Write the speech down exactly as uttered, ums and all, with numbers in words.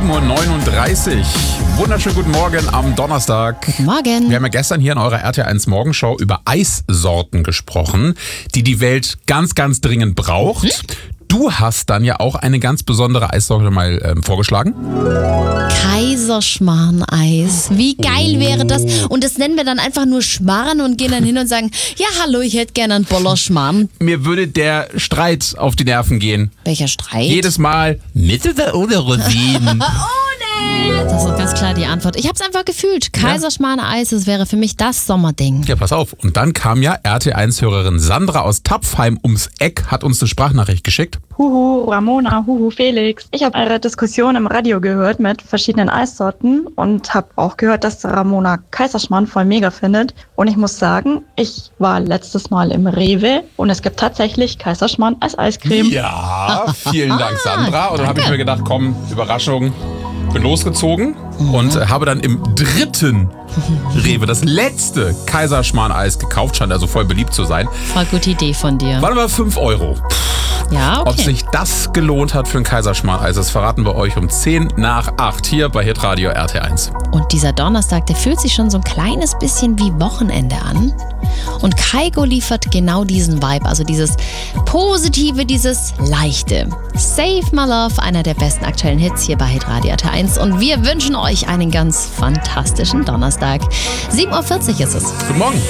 sieben Uhr neununddreißig. Wunderschönen guten Morgen am Donnerstag. Guten Morgen. Wir haben ja gestern hier in eurer R T eins Morgenschau über Eissorten gesprochen, die die Welt ganz, ganz dringend braucht. Hm? Du hast dann ja auch eine ganz besondere Eissorte mal ähm, vorgeschlagen. Kaiserschmarrn-Eis. Wie geil wäre das? Und das nennen wir dann einfach nur Schmarrn und gehen dann hin und sagen, ja hallo, ich hätte gerne einen Boller Schmarrn. Mir würde der Streit auf die Nerven gehen. Welcher Streit? Jedes Mal mit oder ohne Rosinen. Das ist ganz klar die Antwort. Ich habe es einfach gefühlt. Kaiserschmarrn-Eis, das wäre für mich das Sommerding. Ja, pass auf. Und dann kam ja R T eins-Hörerin Sandra aus Tapfheim ums Eck, hat uns eine Sprachnachricht geschickt. Huhu, Ramona, huhu, Felix. Ich habe eure Diskussion im Radio gehört mit verschiedenen Eissorten und habe auch gehört, dass Ramona Kaiserschmarrn voll mega findet. Und ich muss sagen, ich war letztes Mal im Rewe und es gibt tatsächlich Kaiserschmarrn als Eiscreme. Ja, vielen Dank, Sandra. Und dann habe ich mir gedacht, komm, Überraschung. Bin losgezogen mhm. und äh, habe dann im dritten Rewe das letzte Kaiserschmarrn-Eis gekauft. Scheint also voll beliebt zu sein. Voll gute Idee von dir. Waren aber fünf Euro. Ja, okay. Ob sich das gelohnt hat für ein Kaiserschmarrn-Eis, das verraten wir euch um zehn nach acht hier bei Hitradio R T eins. Und dieser Donnerstag, der fühlt sich schon so ein kleines bisschen wie Wochenende an. Und Kaigo liefert genau diesen Vibe, also dieses Positive, dieses Leichte. Save My Love, einer der besten aktuellen Hits hier bei Hitradio R T eins. Und wir wünschen euch einen ganz fantastischen Donnerstag. sieben Uhr vierzig ist es. Guten Morgen.